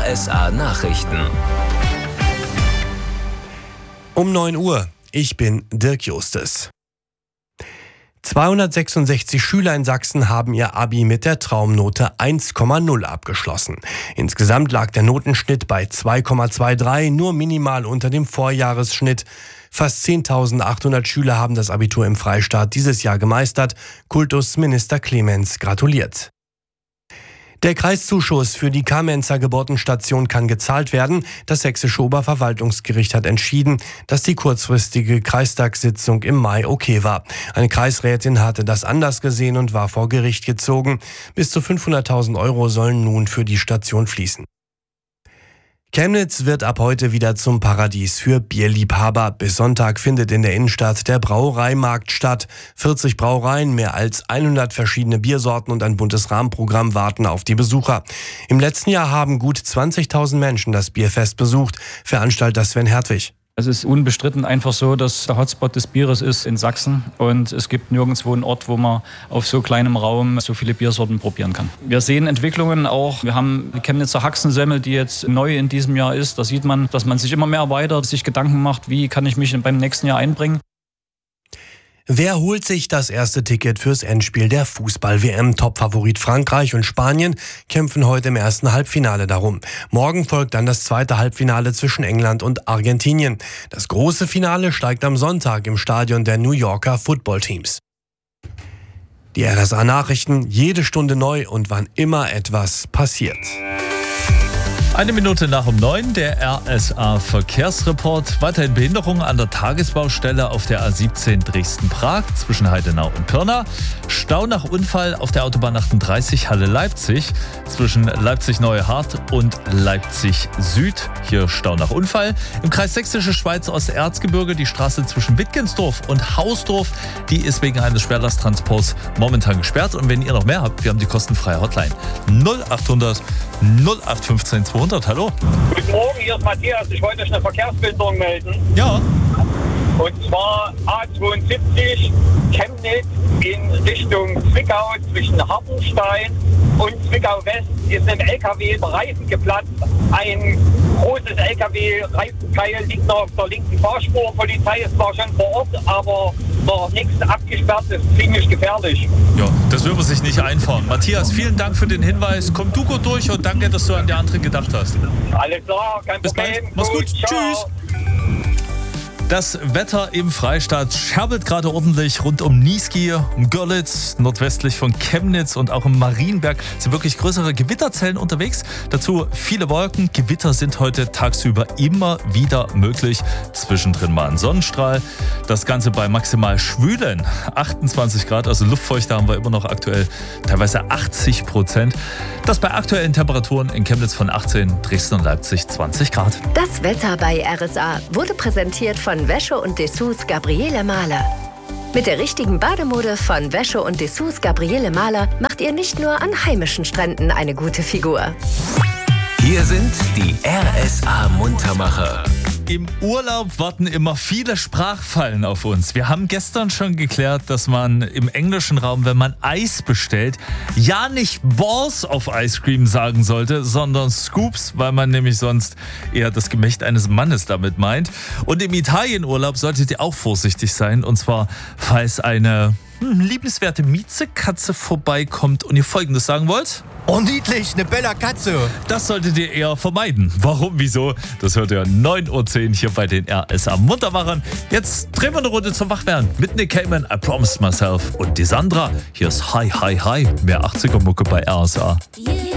RSA Nachrichten. Um 9 Uhr. Ich bin Dirk Justes. 266 Schüler in Sachsen haben ihr Abi mit der Traumnote 1,0 abgeschlossen. Insgesamt lag der Notenschnitt bei 2,23, nur minimal unter dem Vorjahresschnitt. Fast 10.800 Schüler haben das Abitur im Freistaat dieses Jahr gemeistert. Kultusminister Clemens gratuliert. Der Kreiszuschuss für die Kamenzer Geburtenstation kann gezahlt werden. Das sächsische Oberverwaltungsgericht hat entschieden, dass die kurzfristige Kreistagssitzung im Mai okay war. Eine Kreisrätin hatte das anders gesehen und war vor Gericht gezogen. Bis zu 500.000 € sollen nun für die Station fließen. Chemnitz wird ab heute wieder zum Paradies für Bierliebhaber. Bis Sonntag findet in der Innenstadt der Brauereimarkt statt. 40 Brauereien, mehr als 100 verschiedene Biersorten und ein buntes Rahmenprogramm warten auf die Besucher. Im letzten Jahr haben gut 20.000 Menschen das Bierfest besucht. Veranstalter Sven Hertwig. Es ist unbestritten einfach so, dass der Hotspot des Bieres ist in Sachsen und es gibt nirgendwo einen Ort, wo man auf so kleinem Raum so viele Biersorten probieren kann. Wir sehen Entwicklungen auch. Wir haben die Chemnitzer Haxensemmel, die jetzt neu in diesem Jahr ist. Da sieht man, dass man sich immer mehr erweitert, sich Gedanken macht, wie kann ich mich beim nächsten Jahr einbringen. Wer holt sich das erste Ticket fürs Endspiel der Fußball-WM? Topfavorit Frankreich und Spanien kämpfen heute im ersten Halbfinale darum. Morgen folgt dann das zweite Halbfinale zwischen England und Argentinien. Das große Finale steigt am Sonntag im Stadion der New Yorker Footballteams. Die RSA-Nachrichten, jede Stunde neu und wann immer etwas passiert. 1 Minute nach um 9, der RSA-Verkehrsreport. Weiterhin Behinderungen an der Tagesbaustelle auf der A17 Dresden-Prag zwischen Heidenau und Pirna. Stau nach Unfall auf der Autobahn 38 Halle-Leipzig zwischen Leipzig-Neue-Hart und Leipzig-Süd. Hier Stau nach Unfall. Im Kreis Sächsische Schweiz Osterzgebirge die Straße zwischen Wittgensdorf und Hausdorf. Die ist wegen eines Schwerlasttransports momentan gesperrt. Und wenn ihr noch mehr habt, wir haben die kostenfreie Hotline 0800 0815 200. Hallo. Guten Morgen, hier ist Matthias. Ich wollte euch eine Verkehrsbehinderung melden. Ja. Und zwar A72 Chemnitz in Richtung Zwickau zwischen Hartenstein und Zwickau-West ist ein LKW-Reifen geplatzt. Ein großes LKW-Reifenteil liegt noch auf der linken Fahrspur. Polizei ist zwar schon vor Ort, aber noch nichts abgesperrt, ist ziemlich gefährlich. Ja, das will man sich nicht einfahren. Matthias, vielen Dank für den Hinweis. Komm du gut durch und danke, dass du an die anderen gedacht hast. Alles klar, kein Bis Problem. bald. Mach's gut. Ciao. Tschüss. Das Wetter im Freistaat scherbelt gerade ordentlich rund um Niesky, um Görlitz, nordwestlich von Chemnitz und auch im Marienberg sind wirklich größere Gewitterzellen unterwegs. Dazu viele Wolken. Gewitter sind heute tagsüber immer wieder möglich. Zwischendrin mal ein Sonnenstrahl. Das Ganze bei maximal schwülen 28 Grad, also Luftfeuchte haben wir immer noch aktuell teilweise 80%. Das bei aktuellen Temperaturen in Chemnitz von 18, Dresden und Leipzig 20 Grad. Das Wetter bei RSA wurde präsentiert von Wäsche und Dessous Gabriele Mahler. Mit der richtigen Bademode von Wäsche und Dessous Gabriele Mahler macht ihr nicht nur an heimischen Stränden eine gute Figur. Hier sind die RSA-Muntermacher. Im Urlaub warten immer viele Sprachfallen auf uns. Wir haben gestern schon geklärt, dass man im englischen Raum, wenn man Eis bestellt, ja nicht Balls of Ice Cream sagen sollte, sondern Scoops, weil man nämlich sonst eher das Gemächt eines Mannes damit meint. Und im Italienurlaub solltet ihr auch vorsichtig sein. Und zwar, falls eine liebenswerte Miezekatze vorbeikommt und ihr Folgendes sagen wollt. Oh, niedlich, eine bella Katze. Das solltet ihr eher vermeiden. Warum, wieso? Das hört ihr 9.10 Uhr hier bei den RSA Muntermachern. Jetzt drehen wir eine Runde zum Wachwerden mit Nick Cayman, I Promised Myself und die Sandra. Hier ist Hi, Hi, Hi, mehr 80er Mucke bei RSA.